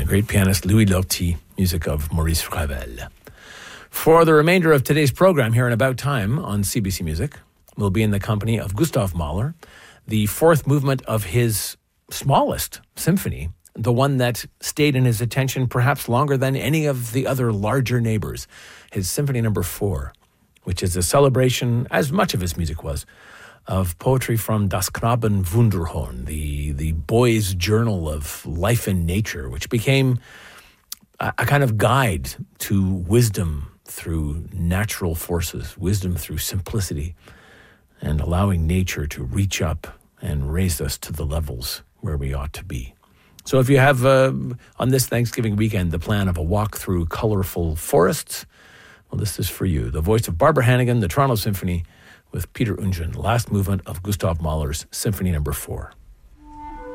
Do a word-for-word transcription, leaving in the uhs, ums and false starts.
great pianist Louis Lortie, music of Maurice Ravel. For the remainder of today's program here in About Time on C B C Music, we'll be in the company of Gustav Mahler, the fourth movement of his smallest symphony, the one that stayed in his attention perhaps longer than any of the other larger neighbors, his Symphony Number Four, which is a celebration, as much of his music was, of poetry from Das Knaben Wunderhorn, the, the boy's journal of life and nature, which became a, a kind of guide to wisdom through natural forces, wisdom through simplicity, and allowing nature to reach up and raise us to the levels where we ought to be. So if you have, uh, on this Thanksgiving weekend, the plan of a walk through colorful forests, well, this is for you. The voice of Barbara Hannigan, the Toronto Symphony, with Peter Ungen, last movement of Gustav Mahler's Symphony Number Four.